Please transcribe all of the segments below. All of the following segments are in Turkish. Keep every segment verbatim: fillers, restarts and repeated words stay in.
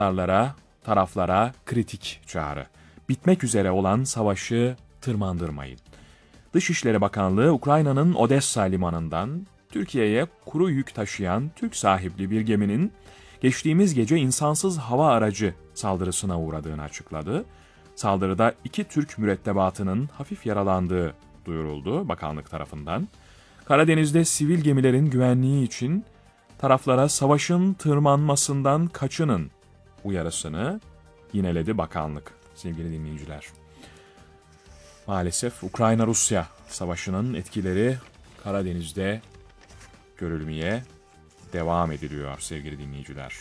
Taraflara, taraflara kritik çağrı. Bitmek üzere olan savaşı tırmandırmayın. Dışişleri Bakanlığı, Ukrayna'nın Odessa limanından Türkiye'ye kuru yük taşıyan Türk sahipli bir geminin geçtiğimiz gece insansız hava aracı saldırısına uğradığını açıkladı. Saldırıda iki Türk mürettebatının hafif yaralandığı duyuruldu bakanlık tarafından. Karadeniz'de sivil gemilerin güvenliği için taraflara savaşın tırmanmasından kaçının uyarısını yineledi bakanlık sevgili dinleyiciler. Maalesef Ukrayna-Rusya savaşının etkileri Karadeniz'de görülmeye devam ediliyor sevgili dinleyiciler.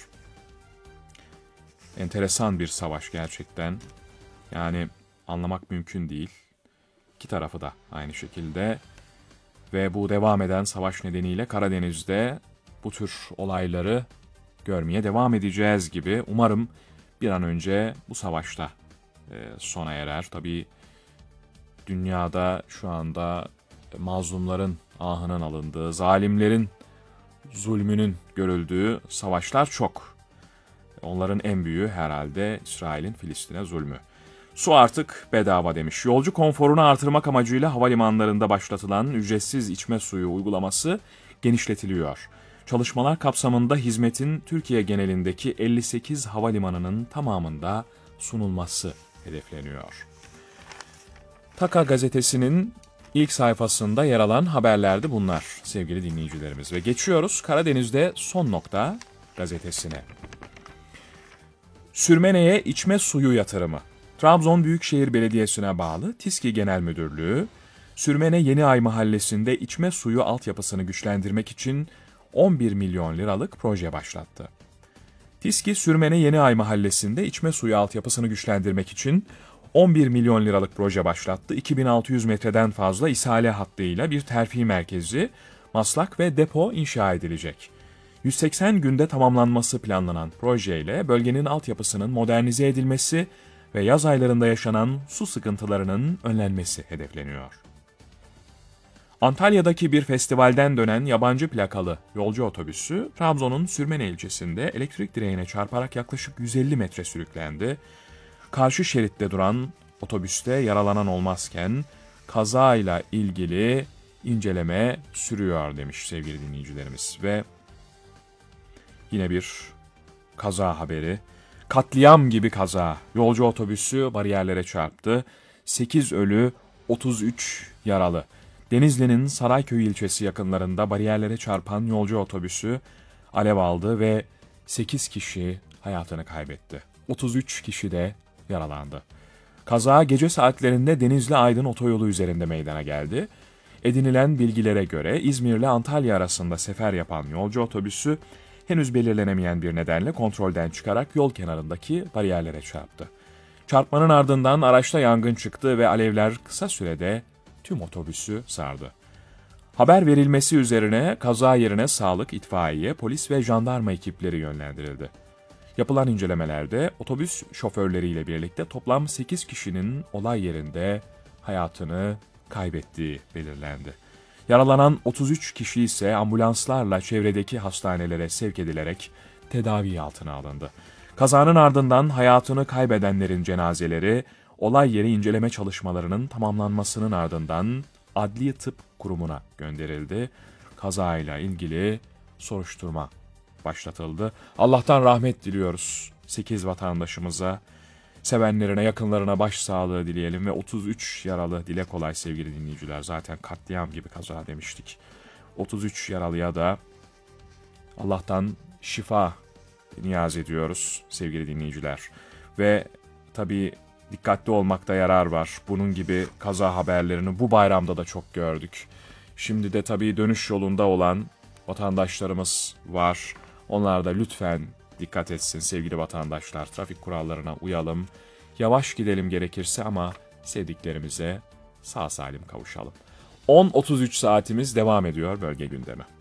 Enteresan bir savaş gerçekten. Yani anlamak mümkün değil. İki tarafı da aynı şekilde. Ve bu devam eden savaş nedeniyle Karadeniz'de bu tür olayları görmeye devam edeceğiz gibi. Umarım bir an önce bu savaşta e, sona erer. Tabii dünyada şu anda mazlumların ahının alındığı, zalimlerin zulmünün görüldüğü savaşlar çok. Onların en büyüğü herhalde İsrail'in Filistin'e zulmü. Su artık bedava demiş. Yolcu konforunu artırmak amacıyla havalimanlarında başlatılan ücretsiz içme suyu uygulaması genişletiliyor. Çalışmalar kapsamında hizmetin Türkiye genelindeki elli sekiz havalimanının tamamında sunulması hedefleniyor. Taka gazetesinin ilk sayfasında yer alan haberlerdi bunlar sevgili dinleyicilerimiz. Ve geçiyoruz Karadeniz'de Son Nokta gazetesine. Sürmene'ye içme suyu yatırımı. Trabzon Büyükşehir Belediyesi'ne bağlı TİSKİ Genel Müdürlüğü, Sürmene Yeniay Mahallesi'nde içme suyu altyapısını güçlendirmek için on bir milyon liralık proje başlattı. TİSKİ, Sürmene Yeniay Mahallesi'nde içme suyu altyapısını güçlendirmek için on bir milyon liralık proje başlattı. iki bin altı yüz metreden fazla ishale hattıyla bir terfi merkezi, maslak ve depo inşa edilecek. yüz seksen günde tamamlanması planlanan projeyle bölgenin altyapısının modernize edilmesi ve yaz aylarında yaşanan su sıkıntılarının önlenmesi hedefleniyor. Antalya'daki bir festivalden dönen yabancı plakalı yolcu otobüsü, Trabzon'un Sürmene ilçesinde elektrik direğine çarparak yaklaşık yüz elli metre sürüklendi. Karşı şeritte duran otobüste yaralanan olmazken kazayla ilgili inceleme sürüyor demiş sevgili dinleyicilerimiz. Ve yine bir kaza haberi. Katliam gibi kaza. Yolcu otobüsü bariyerlere çarptı. sekiz ölü, otuz üç yaralı. Denizli'nin Sarayköy ilçesi yakınlarında bariyerlere çarpan yolcu otobüsü alev aldı ve sekiz kişi hayatını kaybetti. otuz üç kişi de yaralandı. Kaza gece saatlerinde Denizli-Aydın otoyolu üzerinde meydana geldi. Edinilen bilgilere göre İzmir ile Antalya arasında sefer yapan yolcu otobüsü henüz belirlenemeyen bir nedenle kontrolden çıkarak yol kenarındaki bariyerlere çarptı. Çarpmanın ardından araçta yangın çıktı ve alevler kısa sürede tüm otobüsü sardı. Haber verilmesi üzerine kaza yerine sağlık, itfaiye, polis ve jandarma ekipleri yönlendirildi. Yapılan incelemelerde otobüs şoförleriyle birlikte toplam sekiz kişinin olay yerinde hayatını kaybettiği belirlendi. Yaralanan otuz üç kişi ise ambulanslarla çevredeki hastanelere sevk edilerek tedavi altına alındı. Kazanın ardından hayatını kaybedenlerin cenazeleri olay yeri inceleme çalışmalarının tamamlanmasının ardından Adli Tıp Kurumu'na gönderildi. Kazayla ilgili soruşturma başlatıldı. Allah'tan rahmet diliyoruz sekiz vatandaşımıza, sevenlerine, yakınlarına başsağlığı dileyelim ve otuz üç yaralı dile kolay sevgili dinleyiciler. Zaten katliam gibi kaza demiştik. otuz üç yaralıya da Allah'tan şifa niyaz ediyoruz sevgili dinleyiciler. Ve tabii dikkatli olmakta yarar var. Bunun gibi kaza haberlerini bu bayramda da çok gördük. Şimdi de tabii dönüş yolunda olan vatandaşlarımız var. Onlar da lütfen dikkat etsin sevgili vatandaşlar. Trafik kurallarına uyalım. Yavaş gidelim gerekirse ama sevdiklerimize sağ salim kavuşalım. on otuz üç saatimiz devam ediyor bölge gündemi.